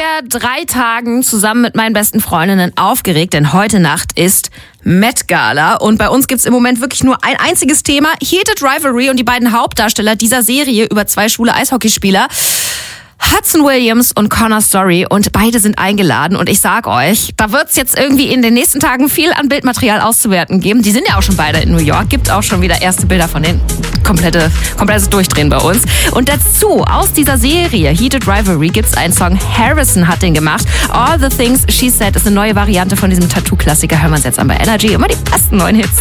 ungefähr 3 Tagen zusammen mit meinen besten Freundinnen aufgeregt, denn heute Nacht ist Met Gala und bei uns gibt's im Moment wirklich nur ein einziges Thema, Heated Rivalry, und die beiden Hauptdarsteller dieser Serie über 2 schwule Eishockeyspieler, Hudson Williams und Connor Story, und beide sind eingeladen, und ich sag euch, da wird's jetzt irgendwie in den nächsten Tagen viel an Bildmaterial auszuwerten geben. Die sind ja auch schon beide in New York, gibt auch schon wieder erste Bilder von denen. Komplettes Durchdrehen bei uns. Und dazu, aus dieser Serie Heated Rivalry, gibt's einen Song, Harrison hat den gemacht. All the Things She Said ist eine neue Variante von diesem Tattoo-Klassiker. Hören wir uns jetzt an bei Energy. Immer die besten neuen Hits.